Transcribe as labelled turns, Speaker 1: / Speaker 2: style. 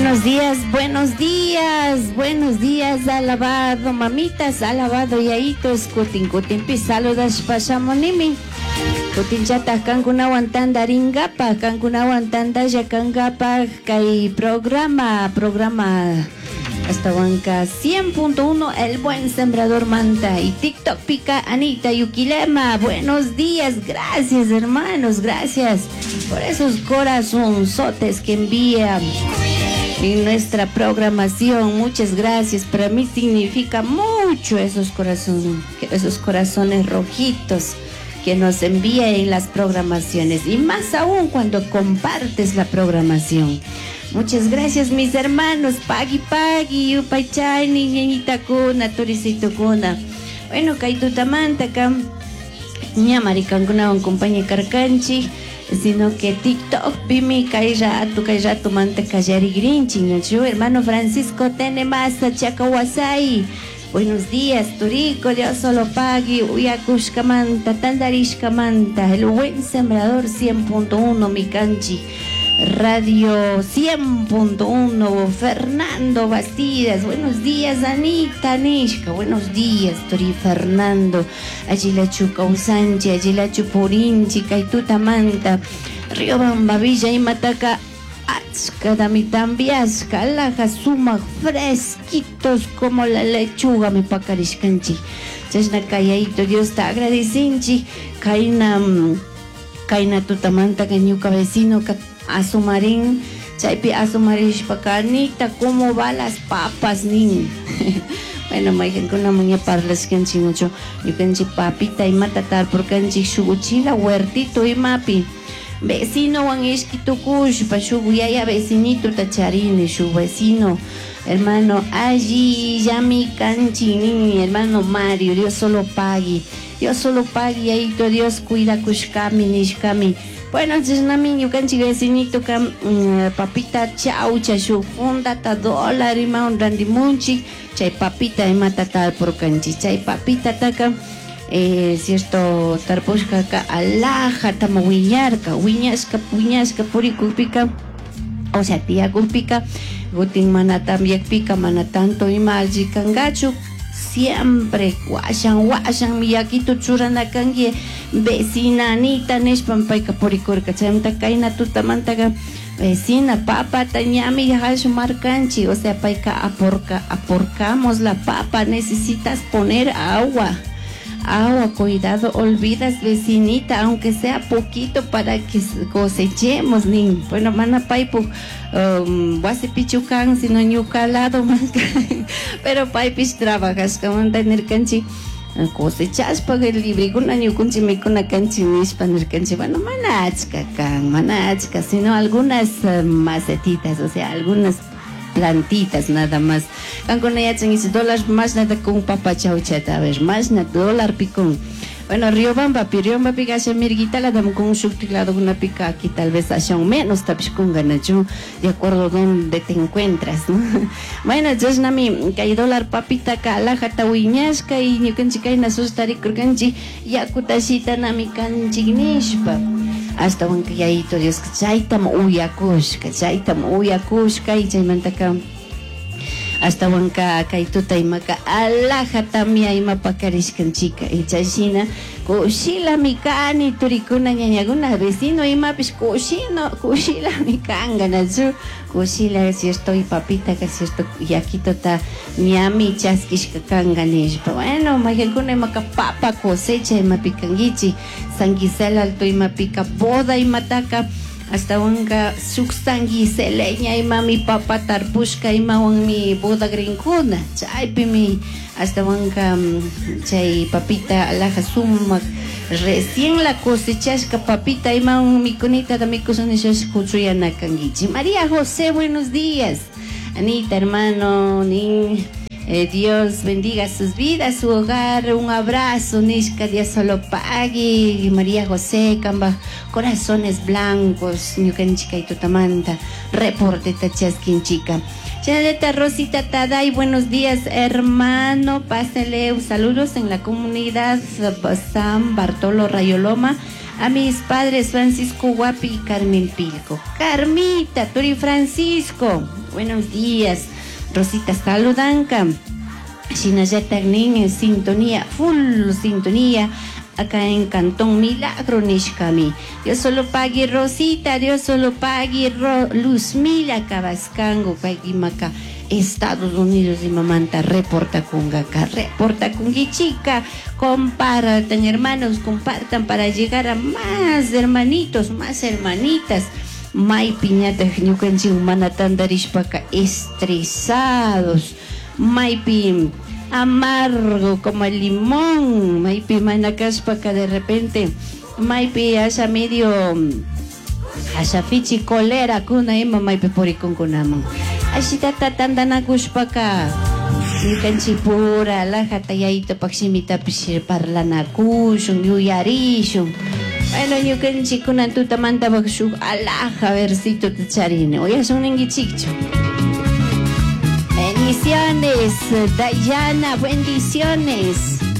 Speaker 1: buenos días, alabado, mamitas, alabado, yaitos, kutin, saludas, pasamonimi. Kutin chata, kankunawan tanda ringapa, kankunawan tanda yakangapa, kay programa, hasta Huanca 100.1, el buen sembrador manta, y TikTok pica Anita Yukilema. Buenos días, gracias hermanos, gracias por esos corazonzotes que envían en nuestra programación. Muchas gracias, para mí significa mucho esos corazones rojitos que nos envía en las programaciones, y más aún cuando compartes la programación. Muchas gracias, mis hermanos. Pagi, upaychay, niñita kuna, turicito kuna. Bueno, kaitutamanta acá, ña maricancuna un compañía carcanchi, sino que TikTok, pimi, kay rato manta kayari grinchi, ¿no? Hermano Francisco Tenemasa, Chacawasai. Buenos días, Turico, Dios solo pagui, Uyakushkamanta, Tandarishkamanta, el buen sembrador 100.1, mi canchi. Radio 100.1, Fernando Bastidas. Buenos días, Anita Nishka. Buenos días, Tori Fernando. Ajilachu Causanchi, Ajilachu Purinchi, Kaitutamanta, Riobamba Villa y Mataca. Achkadami tambiasca, alaja suma fresquitos como la lechuga, mi pacarishkanchi. Chasna callaito, Dios te agradecinchi. Kaina tutamanta, cañuca vecino, Azumarín, chaypi azumarish pacanita, ¿cómo va las papas, nin? Bueno, maígen con la muña parlas canchi mucho. Yo canchi papita y matatar por canchi shuguchila, huertito y mapi. Vecino wan ishkitukush, pa shuguyaya vecinito tacharini, su vecino. Hermano, allí ya mi canchi, nin, hermano Mario, Dios solo pague, ahí todo Dios cuida kushkami, nishkami. Bueno, entonces nami yo canchi vecinito cam papita chaucha su funda ta dólar y ma un randimunchi chay papita y matatal por canchi chay papita taka cierto tarpushka ka alaja tama wiñarka wiñasca purikupika, o sea tía kupika gutin mana también pica mana tanto y malji kangachu. Siempre guashan miyakito churana kangie vecina Anita neshpan paika porikurka chamta kaina tutamantaga vecina papa tañami hashu marcanchi, o sea paika aporcamos la papa, necesitas poner agua, cuidado, olvidas vecinita, aunque sea poquito para que cosechemos, ni bueno mana paipu wasi pichucan sino ñucalado pero paipis trabajas como tener canchi cosechas para el libre con año con chimicuna canchi mis paner canchi, bueno manachka sino algunas macetitas, o sea algunas plantitas nada más. Con ella tenés dólares más nada con papa chauchata, a ver, más nada dólar picón. Bueno, Riobamba pica se mirguita la damos con un subtitulado una pica aquí tal vez haya un menos tapish con ganacho de acuerdo donde te encuentras, ¿no? Bueno, entonces nami que hay dólar papita calaja tawiñasca y ni canchica y nasus tarikurganchi ya kutashita nami canchignishpa. Hasta un callito Dios chaitam uyakushka y chaimantaka hasta wanka kaituta imaka alaja tamia ima pakarishkanchika y chashina kushila mikani turikuna ñañaguna vecino imapis kushila mikanga nazu kushila si estoy papita que si esto yakito ta ñami chaskishka kanga nishpa. Bueno majenkuna imaka papa cosecha imapikangichi San Gisela alto imapika boda imataka hasta wanka suksanghiseleña ima mi papa tarpushka ima wan mi boda grinkuna chaypi mi hasta wanka chay papita alaja sumak recién la cosechashka papita ima wan mi kunita da mi kusunishash kutsuyana kangichi. María José, buenos días. Anita, hermano, Dios bendiga sus vidas, su hogar, un abrazo, Nishka, Dios solo pague. María José, Camba, corazones blancos, Ñucanchica y Tutamanta, reporte Tachasquinchica. Chaneleta Rosita Taday, buenos días, hermano, pásenle saludos en la comunidad San Bartolo Rayoloma, a mis padres Francisco Guapi y Carmen Pilco. Carmita, Turi Francisco, buenos días. Rosita Saludanca, Shinayatagnin en sintonía, full sintonía, acá en Cantón Milagro Nishkami. Dios solo pague Rosita, Dios solo pague Luzmila Cabascango, Paiguimaca, Estados Unidos y Mamanta, reporta con Gaca, reporta con Guichica, compartan hermanos, compartan para llegar a más hermanitos, más hermanitas. May piñata ñukanchik mana tandarishpaka estresados, maypi amargo como el limón, maypi mana kashpaka de repente, maypi haya medio haya fichi cólera kuna ima maypi purikunkunaman. Ashitata tandanakushpaka ñukanchik pura alajata yayita pakshimita pishir parlanakushun, yuyarishun. Bueno, ñukanchik kunan tutamanta shuk alaja versito charini. Oya son nenguichicho. Bendiciones, Dayana, bendiciones.